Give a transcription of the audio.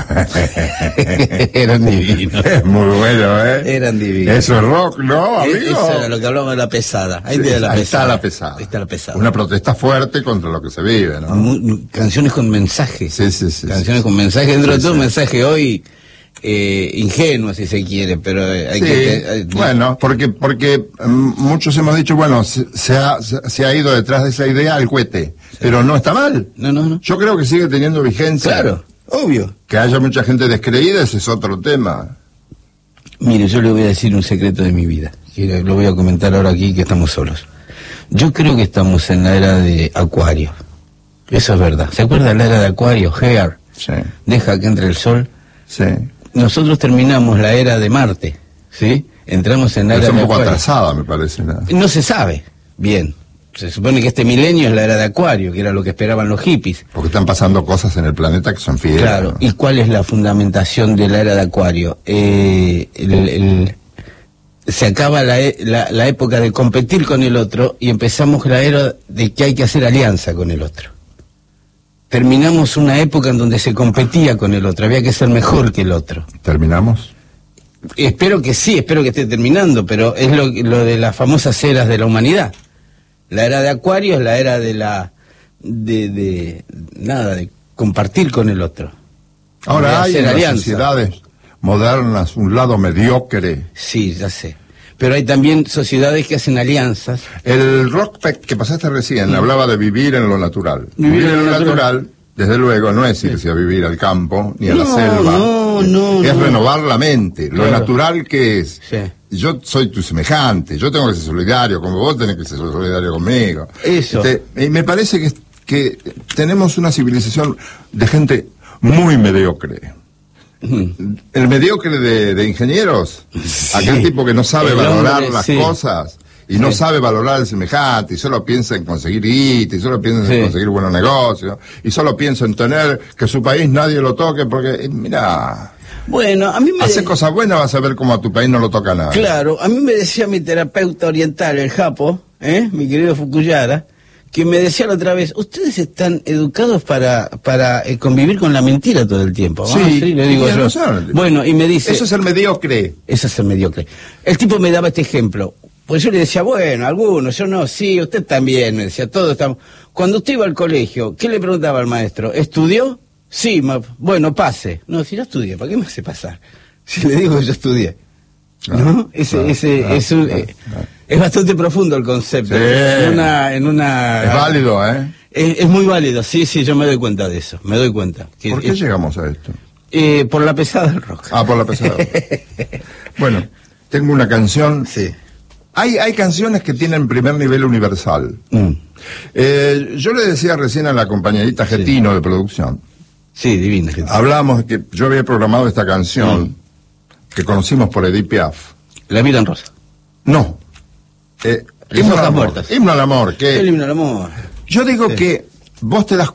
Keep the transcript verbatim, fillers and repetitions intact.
Eran divinos. Es muy bueno, ¿eh? Eran divinos. Eso es rock, ¿no, amigo? Eso era lo que hablábamos de la pesada. Ahí, Sí, la ahí pesada. está la pesada. Ahí está la pesada. Una protesta fuerte contra lo que se vive, ¿no? Muy, canciones con mensaje. Sí, sí, sí. Canciones sí, con mensaje. Dentro sí, de todo, sí. un mensaje hoy eh, ingenuo, si se quiere, pero hay Sí, que... Hay, bueno, porque porque um, muchos hemos dicho, bueno, se, se, ha, se, se ha ido detrás de esa idea el cohete, sí. Pero no está mal. No, no, no. Yo creo que sigue teniendo vigencia. Claro, obvio. Que haya mucha gente descreída, ese es otro tema. Mire, yo le voy a decir un secreto de mi vida, que lo voy a comentar ahora aquí, que estamos solos. Yo creo que estamos en la era de Acuario. Eso es verdad. ¿Se acuerda de la era de Acuario? Hair. Sí. Deja que entre el sol. Sí. Nosotros terminamos la era de Marte, ¿sí? Entramos en la era de Acuario. Es un poco atrasada, me parece. ¿no? No se sabe bien. Se supone que este milenio es la era de Acuario, que era lo que esperaban los hippies. Porque están pasando cosas en el planeta que son fieles. Claro. ¿no? ¿Y cuál es la fundamentación de la era de Acuario? Eh, el, el, se acaba la, la, la época de competir con el otro y empezamos la era de que hay que hacer alianza con el otro. Terminamos una época en donde se competía con el otro, había que ser mejor que el otro. ¿Terminamos? Espero que sí, espero que esté terminando, pero es lo, lo de las famosas eras de la humanidad. La era de Acuario es la era de la... de, de nada, de compartir con el otro. Ahora hay en las alianza. sociedades modernas un lado mediocre. Sí, ya sé. Pero hay también sociedades que hacen alianzas. El rock que pasaste recién Mm. hablaba de vivir en lo natural. Vivir Vivir en en lo lo natural, natural, desde luego, no es irse a vivir al campo ni a la No, selva. no, no, Es no. renovar la mente. Lo Claro. natural que es. Sí. Yo soy tu semejante, yo tengo que ser solidario, como vos tenés que ser solidario conmigo. Eso. Este, y me parece que, que tenemos una civilización de gente muy mediocre. Mm. El mediocre de, de ingenieros, Sí. aquel tipo que no sabe El valorar hombre, las sí. cosas y Sí. no sabe valorar el semejante y solo piensa en conseguir guita y solo piensa Sí. en conseguir buenos negocios y solo piensa en tener que su país nadie lo toque porque, eh, mira, Bueno, a mí me... hacer cosas buenas vas a ver como a tu país no lo toca nada. Claro, a mí me decía mi terapeuta oriental, el Japo, ¿eh? Mi querido Fukuyara, que me decía la otra vez, ustedes están educados para para eh, convivir con la mentira todo el tiempo. Sí, Ah, le digo tiene yo. razón. Bueno, y me dice... Eso es el mediocre. Eso es el mediocre. El tipo me daba este ejemplo. Pues yo le decía, bueno, algunos, yo no, sí, usted también, me decía, todos estamos... Cuando usted iba al colegio, ¿qué le preguntaba al maestro? ¿Estudió? Sí, ma... bueno, pase. No, si no estudié, ¿para qué me hace pasar? Si le digo que yo estudié. ¿No? Ese, Ah, ese, ah, es, un, ah, eh, ah. es bastante profundo el concepto. Sí. En una, en una... Es válido, ¿eh? Es, es muy válido, sí, sí, yo me doy cuenta de eso, me doy cuenta. Que ¿Por qué es- llegamos a esto? eh, por la pesada del rock. Ah, por la pesada. Bueno, tengo una canción. Sí. Hay, hay canciones que tienen primer nivel universal. Mm. Eh, yo le decía recién a la compañerita Sí. Getino de producción, Sí, divina. gente. hablamos de que yo había programado esta canción Mm. que conocimos por Edith Piaf. La vida en rosa. No. Eh, Las himno al hojas amor. muertas. Himno al amor. Que El himno al amor. yo digo Sí. que vos te das